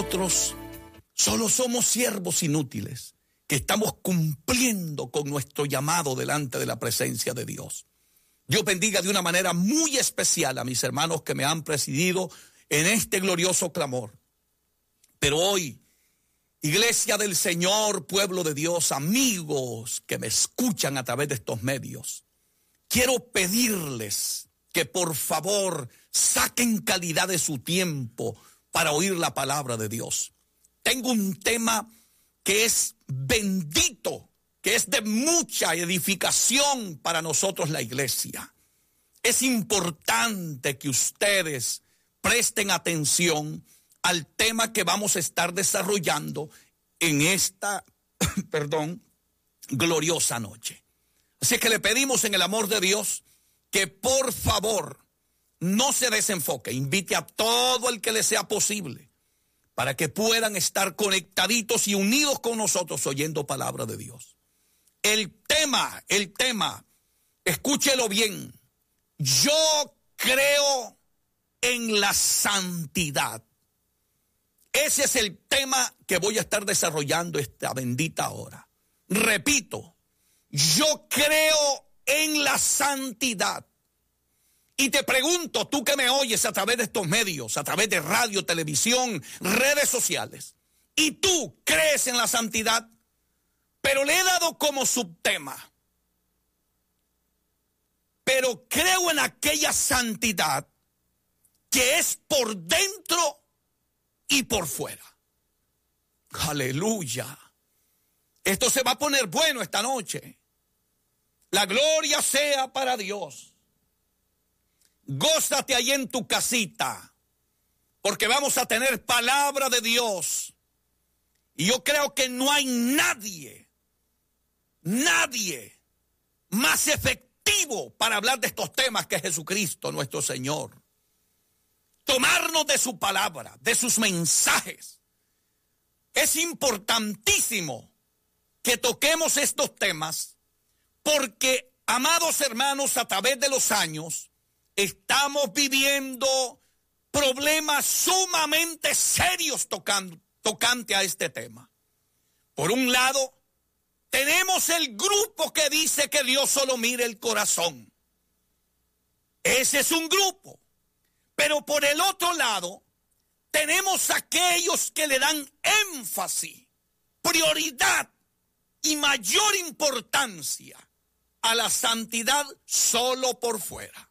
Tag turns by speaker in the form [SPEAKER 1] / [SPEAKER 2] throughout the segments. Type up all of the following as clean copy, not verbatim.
[SPEAKER 1] nosotros solo somos siervos inútiles que estamos cumpliendo con nuestro llamado delante de la presencia de Dios. Dios bendiga de una manera muy especial a mis hermanos que me han presidido en este glorioso clamor. Pero hoy, Iglesia del Señor, pueblo de Dios, amigos que me escuchan a través de estos medios, quiero pedirles que por favor saquen calidad de su tiempo para oír la palabra de Dios. Tengo un tema que es bendito, que es de mucha edificación para nosotros la iglesia. Es importante que ustedes presten atención al tema que vamos a estar desarrollando en esta, gloriosa noche. Así que le pedimos en el amor de Dios que por favor no se desenfoque, invite a todo el que le sea posible para que puedan estar conectaditos y unidos con nosotros oyendo palabra de Dios. El tema, escúchelo bien, yo creo en la santidad. Ese es el tema que voy a estar desarrollando esta bendita hora. Repito, yo creo en la santidad. Y te pregunto, tú que me oyes a través de estos medios, a través de radio, televisión, redes sociales, ¿y tú crees en la santidad? Pero le he dado como subtema, pero creo en aquella santidad que es por dentro y por fuera. Aleluya. Esto se va a poner bueno esta noche. La gloria sea para Dios. Gózate ahí en tu casita, porque vamos a tener palabra de Dios. Y yo creo que no hay nadie más efectivo para hablar de estos temas que Jesucristo nuestro Señor. Tomarnos de su palabra, de sus mensajes. Es importantísimo que toquemos estos temas porque, amados hermanos, a través de los años estamos viviendo problemas sumamente serios tocante a este tema. Por un lado, tenemos el grupo que dice que Dios solo mira el corazón. Ese es un grupo. Pero por el otro lado, tenemos aquellos que le dan énfasis, prioridad y mayor importancia a la santidad solo por fuera.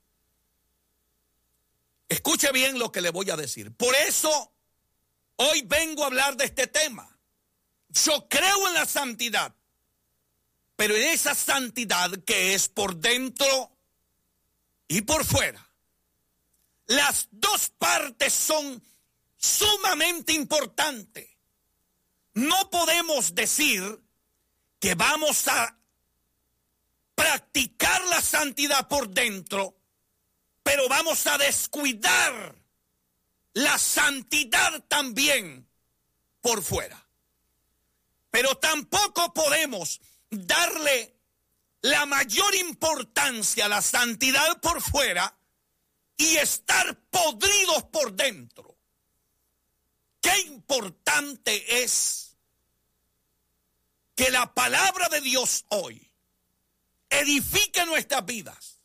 [SPEAKER 1] Escuche bien lo que le voy a decir. Por eso, hoy vengo a hablar de este tema. Yo creo en la santidad, pero en esa santidad que es por dentro y por fuera. Las dos partes son sumamente importantes. No podemos decir que vamos a practicar la santidad por dentro, pero vamos a descuidar la santidad también por fuera. Pero tampoco podemos darle la mayor importancia a la santidad por fuera y estar podridos por dentro. Qué importante es que la palabra de Dios hoy edifique nuestras vidas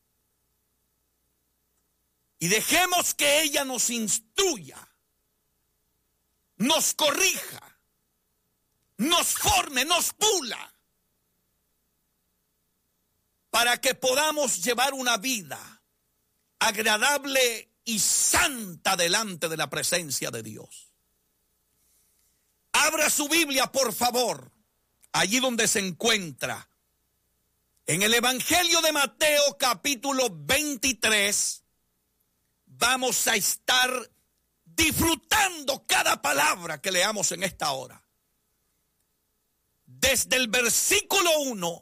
[SPEAKER 1] y dejemos que ella nos instruya, nos corrija, nos forme, nos pula, para que podamos llevar una vida agradable y santa delante de la presencia de Dios. Abra su Biblia, por favor, allí donde se encuentra, en el Evangelio de Mateo, capítulo 23, vamos a estar disfrutando cada palabra que leamos en esta hora. Desde el versículo 1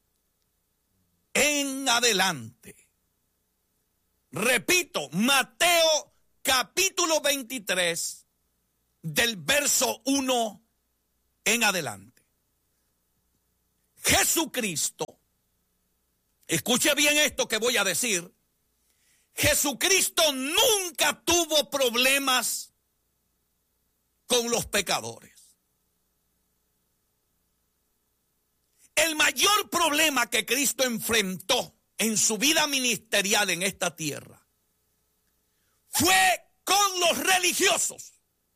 [SPEAKER 1] en adelante. Repito, Mateo capítulo 23, del verso 1 en adelante. Jesucristo, escuche bien esto que voy a decir, Jesucristo nunca tuvo problemas con con los pecadores. El mayor problema que Cristo enfrentó en su vida ministerial en esta tierra fue con los religiosos,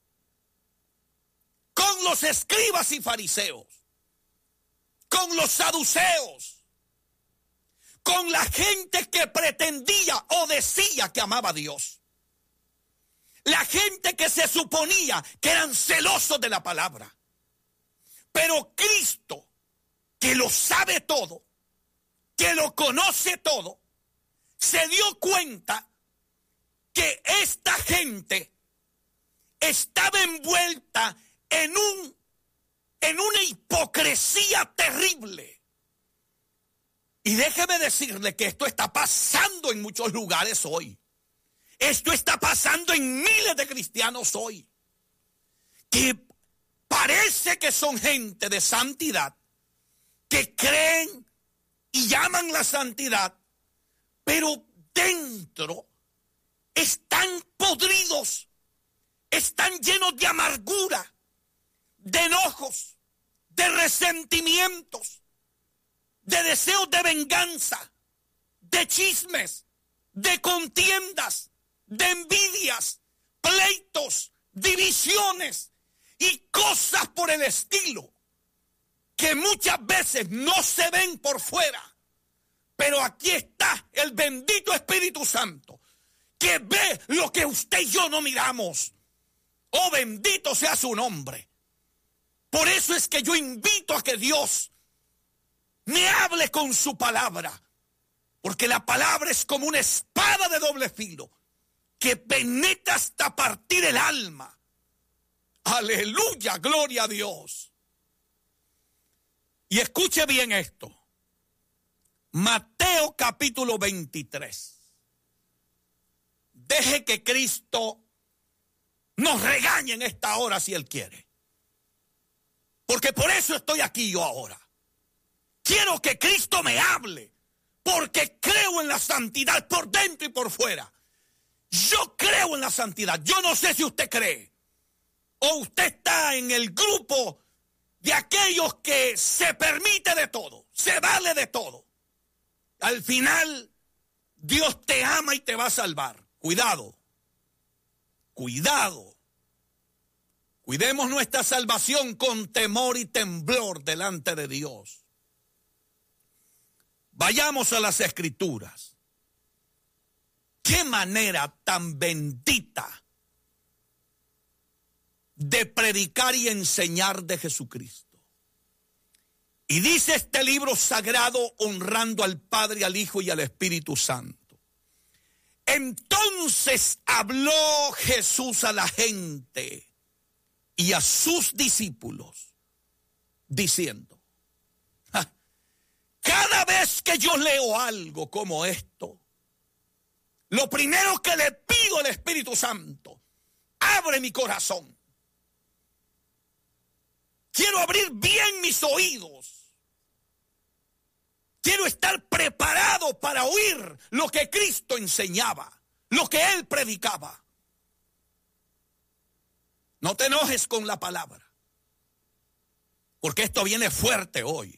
[SPEAKER 1] con los escribas y fariseos, con los saduceos, con la gente que pretendía o decía que amaba a Dios. La gente que se suponía que eran celosos de la palabra. Pero Cristo, que lo sabe todo, que lo conoce todo, se dio cuenta que esta gente estaba envuelta en una hipocresía terrible. Y déjeme decirle que esto está pasando en muchos lugares hoy. Esto está pasando en miles de cristianos hoy, que parece que son gente de santidad, que creen y llaman la santidad, pero dentro están podridos, están llenos de amargura, de enojos, de resentimientos, de deseos de venganza, de chismes, de contiendas, de envidias, pleitos, divisiones y cosas por el estilo que muchas veces no se ven por fuera. Pero aquí está el bendito Espíritu Santo que ve lo que usted y yo no miramos. Oh, bendito sea su nombre. Por eso es que yo invito a que Dios me hable con su palabra, porque la palabra es como una espada de doble filo que penetra hasta partir el alma. Aleluya, gloria a Dios. Y escuche bien esto. Mateo capítulo 23. Deje que Cristo nos regañe en esta hora si Él quiere. Porque por eso estoy aquí yo ahora. Quiero que Cristo me hable, porque creo en la santidad por dentro y por fuera. Yo creo en la santidad. Yo no sé si usted cree, o usted está en el grupo de aquellos que se permite de todo, se vale de todo. Al final, Dios te ama y te va a salvar. Cuidado, cuidado. Cuidemos nuestra salvación con temor y temblor delante de Dios. Vayamos a las Escrituras. Qué manera tan bendita de predicar y enseñar de Jesucristo. Y dice este libro sagrado, honrando al Padre, al Hijo y al Espíritu Santo. Entonces habló Jesús a la gente y a sus discípulos, diciendo: cada vez que yo leo algo como esto, lo primero que le pido al Espíritu Santo, abre mi corazón. Quiero abrir bien mis oídos. Quiero estar preparado para oír lo que Cristo enseñaba, lo que Él predicaba. No te enojes con la palabra, porque esto viene fuerte hoy.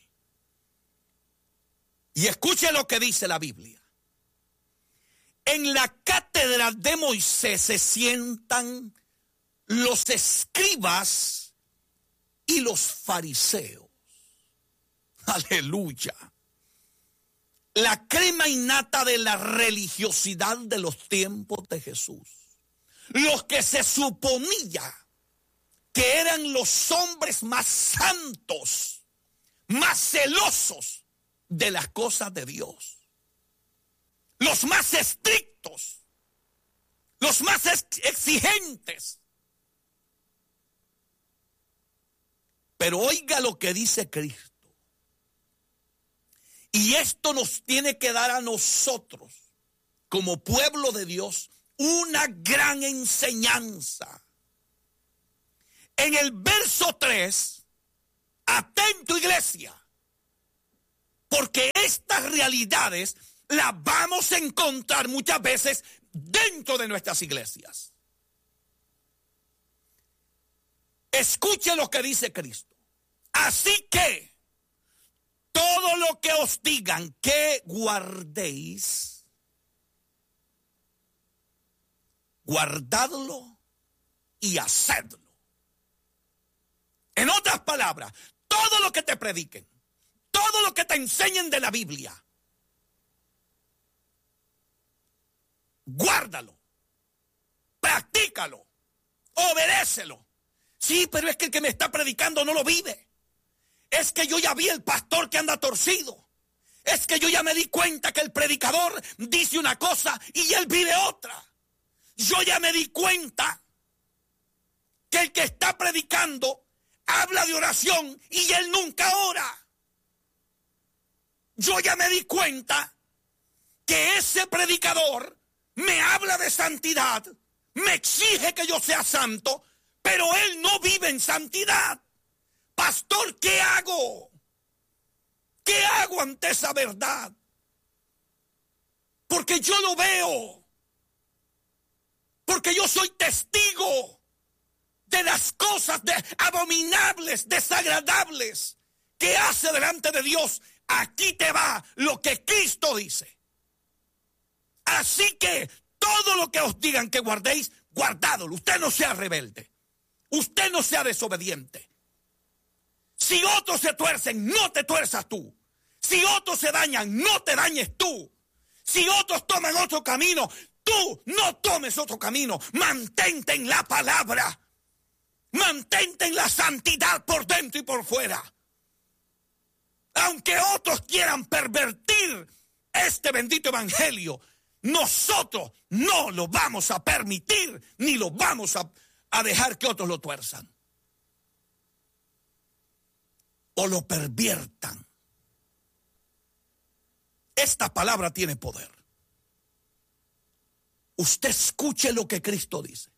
[SPEAKER 1] Y escuche lo que dice la Biblia. En la cátedra de Moisés se sientan los escribas y los fariseos. Aleluya. La crema innata de la religiosidad de los tiempos de Jesús. Los que se suponía que eran los hombres más santos, más celosos de las cosas de Dios. Los más estrictos, los más exigentes. Pero oiga lo que dice Cristo. Y esto nos tiene que dar a nosotros, como pueblo de Dios, una gran enseñanza. En el verso 3, atento iglesia, porque estas realidades las vamos a encontrar muchas veces dentro de nuestras iglesias. Escuche lo que dice Cristo. Así que todo lo que os digan que guardéis, guardadlo y hacedlo. En otras palabras, todo lo que te prediquen, todo lo que te enseñen de la Biblia, guárdalo, practícalo, obedécelo. Sí, pero es que el que me está predicando no lo vive. Es que yo ya vi el pastor que anda torcido. Es que yo ya me di cuenta que el predicador dice una cosa y él vive otra. Yo ya me di cuenta que el que está predicando habla de oración y él nunca ora. Yo ya me di cuenta que ese predicador me habla de santidad, me exige que yo sea santo, pero él no vive en santidad. Pastor, ¿qué hago? ¿Qué hago ante esa verdad? Porque yo lo veo. Porque yo soy testigo de las cosas abominables, desagradables que hace delante de Dios. Aquí te va lo que Cristo dice. Así que todo lo que os digan que guardéis, guardadlo. Usted no sea rebelde. Usted no sea desobediente. Si otros se tuercen, no te tuerzas tú. Si otros se dañan, no te dañes tú. Si otros toman otro camino, tú no tomes otro camino. Mantente en la palabra. Mantente en la santidad por dentro y por fuera. Aunque otros quieran pervertir este bendito evangelio, nosotros no lo vamos a permitir ni lo vamos a dejar que otros lo tuerzan o lo perviertan. Esta palabra tiene poder. Usted escuche lo que Cristo dice.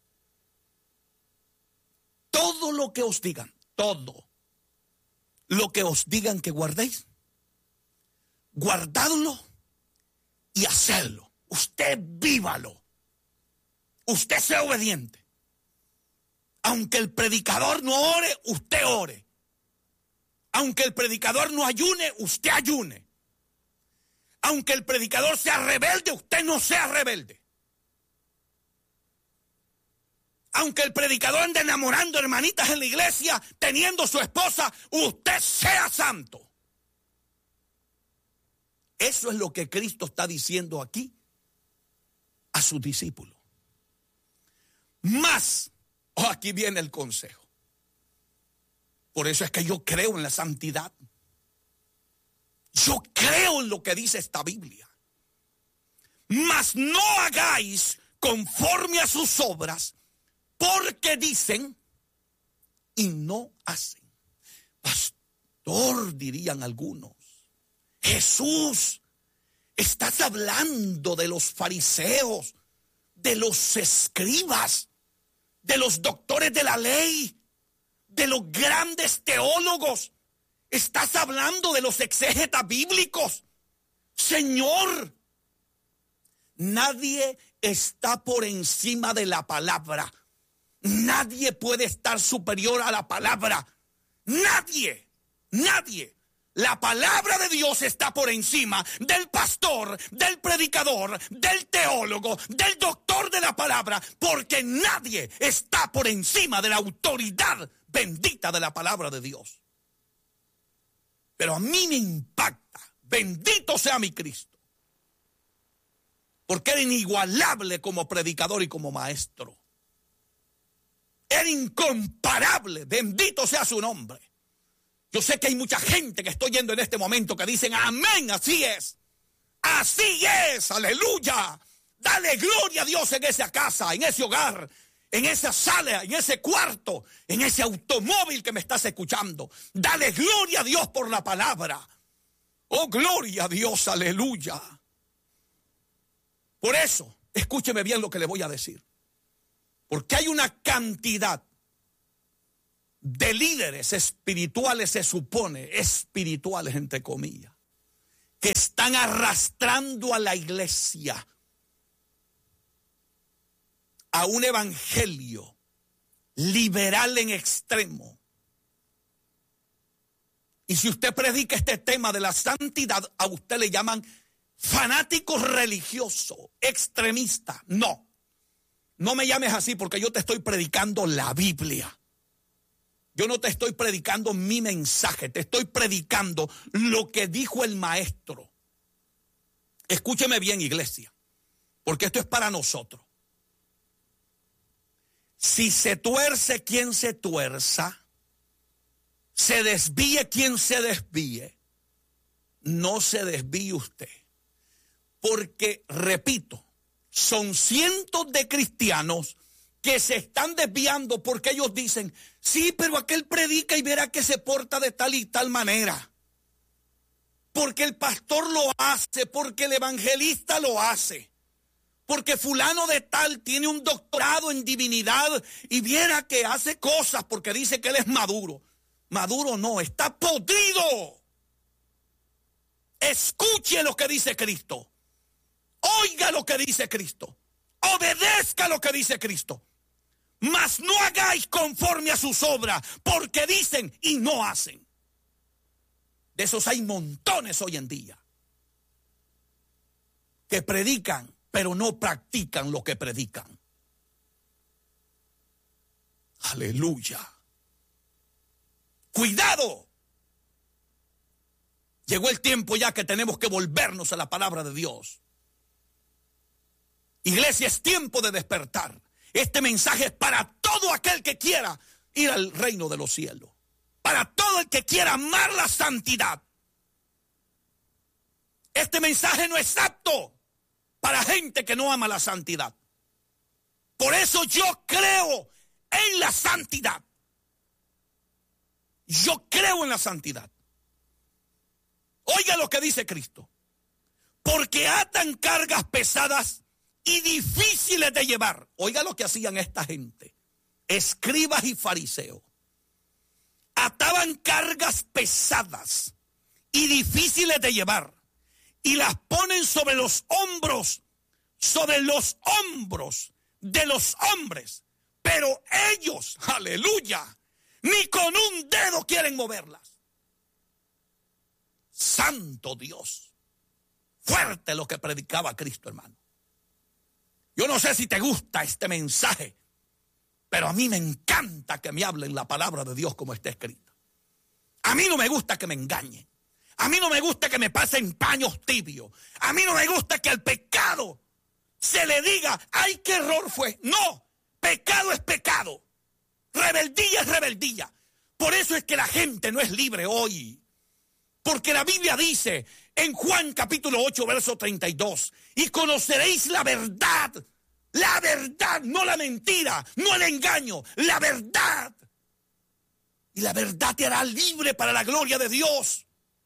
[SPEAKER 1] Todo lo que os digan, todo lo que os digan que guardéis, guardadlo y hacedlo. Usted vívalo. Usted sea obediente. Aunque el predicador no ore, usted ore. Aunque el predicador no ayune, usted ayune. Aunque el predicador sea rebelde, usted no sea rebelde. Aunque el predicador ande enamorando hermanitas en la iglesia, teniendo su esposa, usted sea santo. Eso es lo que Cristo está diciendo aquí a sus discípulos. Más, aquí viene el consejo. Por eso es que yo creo en la santidad. Yo creo en lo que dice esta Biblia. Mas no hagáis conforme a sus obras, porque dicen y no hacen. Pastor, dirían algunos, Jesús, estás hablando de los fariseos, de los escribas, de los doctores de la ley, de los grandes teólogos. Estás hablando de los exégetas bíblicos. Señor, nadie está por encima de la palabra. Nadie puede estar superior a la palabra. Nadie, nadie. La palabra de Dios está por encima del pastor, del predicador, del teólogo, del doctor de la palabra, porque nadie está por encima de la autoridad bendita de la palabra de Dios. Pero a mí me impacta, bendito sea mi Cristo, porque era inigualable como predicador y como maestro. Era incomparable, bendito sea su nombre. Yo sé que hay mucha gente que estoy yendo en este momento que dicen, amén, así es, aleluya. Dale gloria a Dios en esa casa, en ese hogar, en esa sala, en ese cuarto, en ese automóvil que me estás escuchando. Dale gloria a Dios por la palabra. Oh, gloria a Dios, aleluya. Por eso, escúcheme bien lo que le voy a decir. Porque hay una cantidad de líderes espirituales, se supone, espirituales entre comillas, que están arrastrando a la iglesia a un evangelio liberal en extremo. Y si usted predica este tema de la santidad, a usted le llaman fanático religioso, extremista. No, no me llames así porque yo te estoy predicando la Biblia. Yo no te estoy predicando mi mensaje, te estoy predicando lo que dijo el maestro. Escúcheme bien, iglesia, porque esto es para nosotros. Si se tuerce quien se tuerza, se desvíe quien se desvíe, no se desvíe usted. Porque, repito, son cientos de cristianos que se están desviando porque ellos dicen, sí, pero aquel predica y verá que se porta de tal y tal manera. Porque el pastor lo hace, porque el evangelista lo hace. Porque fulano de tal tiene un doctorado en divinidad y viera que hace cosas porque dice que él es maduro. Maduro no, está podrido. Escuche lo que dice Cristo. Oiga lo que dice Cristo. Obedezca lo que dice Cristo. Mas no hagáis conforme a sus obras, porque dicen y no hacen. De esos hay montones hoy en día. Que predican, pero no practican lo que predican. Aleluya. Cuidado. Llegó el tiempo ya que tenemos que volvernos a la palabra de Dios. Iglesia, es tiempo de despertar. Este mensaje es para todo aquel que quiera ir al reino de los cielos. Para todo el que quiera amar la santidad. Este mensaje no es apto para gente que no ama la santidad. Por eso yo creo en la santidad. Yo creo en la santidad. Oiga lo que dice Cristo. Porque atan cargas pesadas y difíciles de llevar. Oiga lo que hacían esta gente, escribas y fariseos. Ataban cargas pesadas y difíciles de llevar y las ponen sobre los hombros de los hombres. Pero ellos, aleluya, ni con un dedo quieren moverlas. Santo Dios. Fuerte lo que predicaba Cristo, hermano. Yo no sé si te gusta este mensaje, pero a mí me encanta que me hablen la palabra de Dios como está escrita. A mí no me gusta que me engañen. A mí no me gusta que me pasen paños tibios. A mí no me gusta que al pecado se le diga, ay, qué error fue. No, pecado es pecado. Rebeldía es rebeldía. Por eso es que la gente no es libre hoy. Porque la Biblia dice en Juan capítulo 8, verso 32, y conoceréis la verdad, no la mentira, no el engaño, la verdad. Y la verdad te hará libre para la gloria de Dios.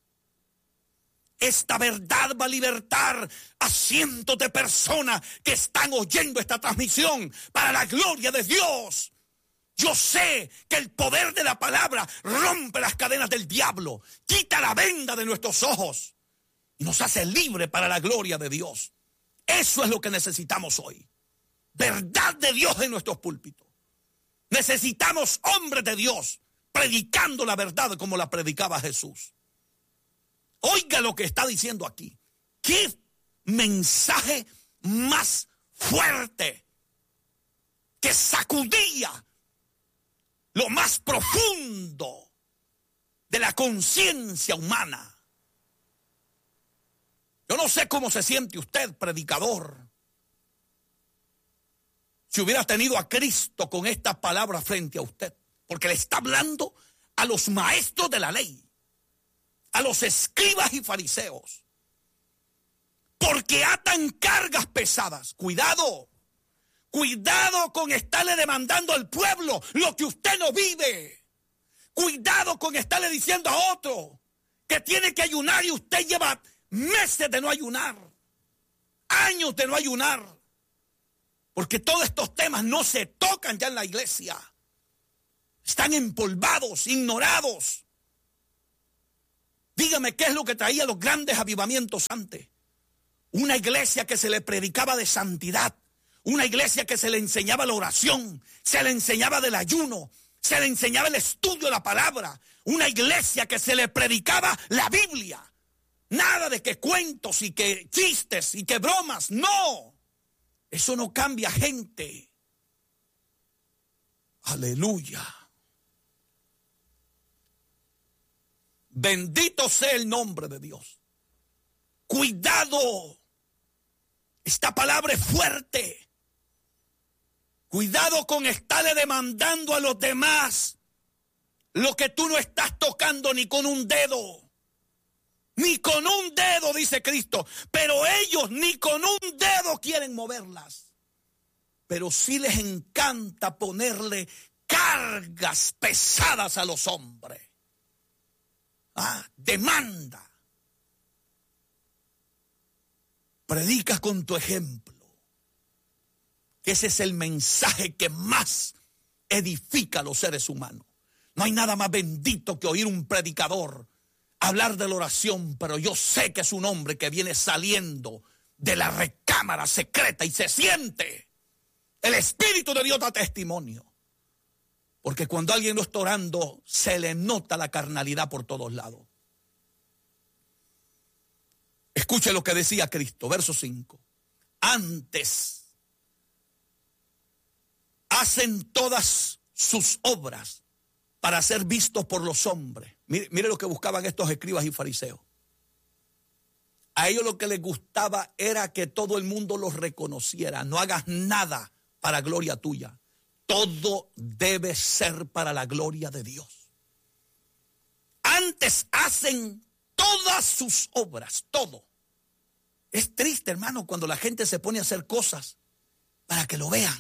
[SPEAKER 1] Esta verdad va a libertar a cientos de personas que están oyendo esta transmisión para la gloria de Dios. Yo sé que el poder de la palabra rompe las cadenas del diablo, quita la venda de nuestros ojos y nos hace libre para la gloria de Dios. Eso es lo que necesitamos hoy. Verdad de Dios en nuestros púlpitos. Necesitamos hombres de Dios predicando la verdad como la predicaba Jesús. Oiga lo que está diciendo aquí. ¿Qué mensaje más fuerte que sacudía lo más profundo de la conciencia humana? Yo no sé cómo se siente usted, predicador, si hubiera tenido a Cristo con esta palabra frente a usted, porque le está hablando a los maestros de la ley, a los escribas y fariseos, porque atan cargas pesadas. Cuidado, cuidado con estarle demandando al pueblo lo que usted no vive. Cuidado con estarle diciendo a otro que tiene que ayunar y usted lleva meses de no ayunar, años de no ayunar, porque todos estos temas no se tocan ya en la iglesia. Están empolvados, ignorados. Dígame qué es lo que traía los grandes avivamientos antes. Una iglesia que se le predicaba de santidad. Una iglesia que se le enseñaba la oración, se le enseñaba del ayuno, se le enseñaba el estudio de la palabra. Una iglesia que se le predicaba la Biblia. Nada de que cuentos y que chistes y que bromas. No. Eso no cambia gente. Aleluya. Bendito sea el nombre de Dios. Cuidado. Esta palabra es fuerte. Cuidado con estarle demandando a los demás lo que tú no estás tocando ni con un dedo. Ni con un dedo, dice Cristo. Pero ellos ni con un dedo quieren moverlas. Pero sí les encanta ponerle cargas pesadas a los hombres. Demanda. Predica con tu ejemplo. Ese es el mensaje que más edifica a los seres humanos. No hay nada más bendito que oír un predicador hablar de la oración, pero yo sé que es un hombre que viene saliendo de la recámara secreta y se siente. El Espíritu de Dios da testimonio. Porque cuando alguien no está orando, se le nota la carnalidad por todos lados. Escuche lo que decía Cristo, verso 5. Antes hacen todas sus obras para ser vistos por los hombres. Mire lo que buscaban estos escribas y fariseos. A ellos lo que les gustaba era que todo el mundo los reconociera. No hagas nada para gloria tuya. Todo debe ser para la gloria de Dios. Antes hacen todas sus obras, todo. Es triste, hermano, cuando la gente se pone a hacer cosas para que lo vean.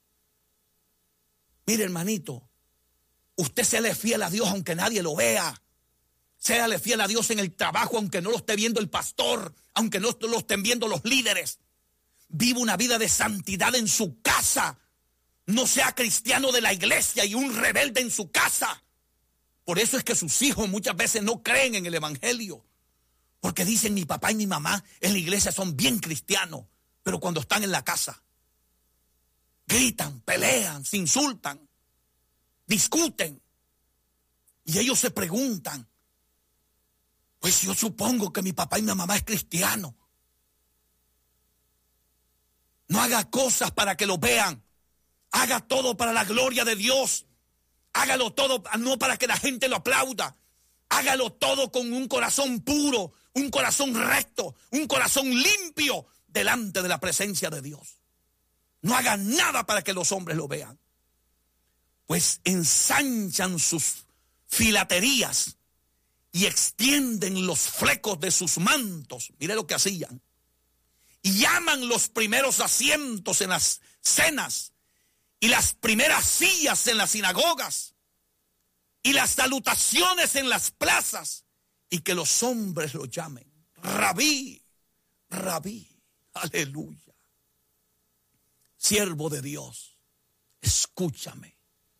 [SPEAKER 1] Mire, hermanito, usted séale fiel a Dios aunque nadie lo vea. Séale fiel a Dios en el trabajo aunque no lo esté viendo el pastor, aunque no lo estén viendo los líderes. Viva una vida de santidad en su casa. No sea cristiano de la iglesia y un rebelde en su casa. Por eso es que sus hijos muchas veces no creen en el evangelio. Porque dicen, mi papá y mi mamá en la iglesia son bien cristianos, pero cuando están en la casa, gritan, pelean, se insultan, discuten. Y ellos se preguntan, pues yo supongo que mi papá y mi mamá es cristiano. No haga cosas para que lo vean. Haga todo para la gloria de Dios. Hágalo todo no para que la gente lo aplauda. Hágalo todo con un corazón puro, un corazón recto, un corazón limpio delante de la presencia de Dios. No haga nada para que los hombres lo vean. Pues ensanchan sus filaterías y extienden los flecos de sus mantos. Mire lo que hacían. Y llaman los primeros asientos en las cenas y las primeras sillas en las sinagogas y las salutaciones en las plazas, y que los hombres lo llamen Rabí, Rabí, aleluya. Siervo de Dios, escúchame.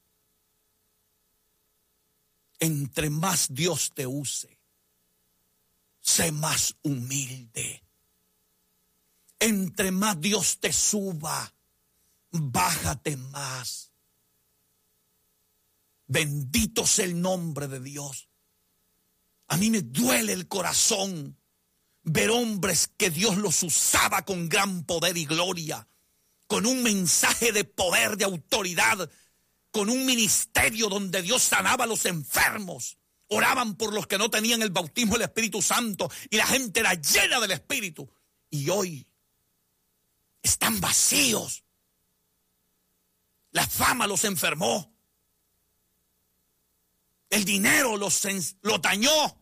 [SPEAKER 1] Entre más Dios te use, sé más humilde. Entre más Dios te suba, bájate más. Bendito sea el nombre de Dios. A mí me duele el corazón ver hombres que Dios los usaba con gran poder y gloria, con un mensaje de poder, de autoridad, con un ministerio donde Dios sanaba a los enfermos, oraban por los que no tenían el bautismo del Espíritu Santo y la gente era llena del Espíritu. Y hoy están vacíos. La fama los enfermó. El dinero los dañó.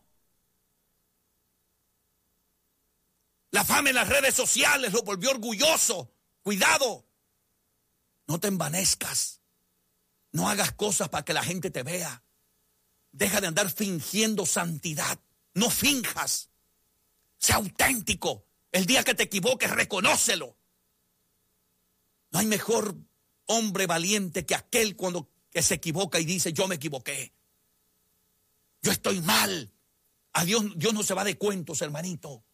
[SPEAKER 1] La fama en las redes sociales lo volvió orgulloso. Cuidado. No te envanezcas. No hagas cosas para que la gente te vea. Deja de andar fingiendo santidad. No finjas. Sea auténtico. El día que te equivoques, reconócelo. No hay mejor hombre valiente que aquel que se equivoca y dice, yo me equivoqué. Yo estoy mal. A Dios no se va de cuentos, hermanito.